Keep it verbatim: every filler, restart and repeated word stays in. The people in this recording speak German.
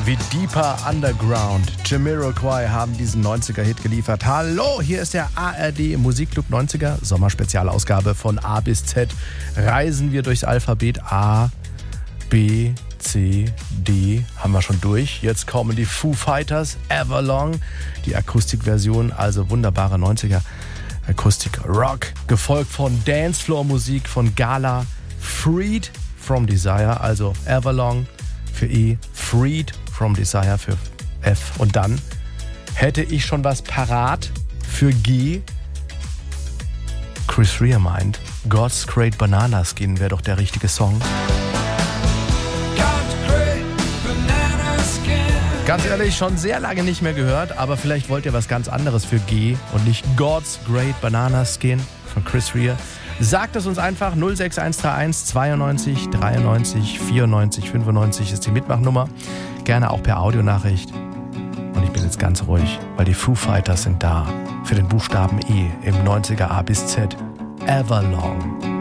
wie Deeper Underground. Jamiroquai haben diesen neunziger-Hit geliefert. Hallo, hier ist der A R D Musikclub neunziger, Sommerspezialausgabe von A bis Z. Reisen wir durchs Alphabet A, B, C, D, haben wir schon durch. Jetzt kommen die Foo Fighters, Everlong, die Akustikversion, also wunderbare neunziger Akustik-Rock, gefolgt von Dancefloor-Musik von Gala, Freed from Desire, also Everlong für E, Freed from Desire für F. Und dann hätte ich schon was parat für G. Chris Rea meint, God's Great Banana Skin wäre doch der richtige Song. Ganz ehrlich, schon sehr lange nicht mehr gehört, aber vielleicht wollt ihr was ganz anderes für G und nicht God's Great Banana Skin von Chris Rea. Sagt es uns einfach, null sechs eins drei eins zweiundneunzig dreiundneunzig vierundneunzig fünfundneunzig ist die Mitmachnummer. Gerne auch per Audionachricht. Und ich bin jetzt ganz ruhig, weil die Foo Fighters sind da. Für den Buchstaben E im neunziger A bis Z. Everlong.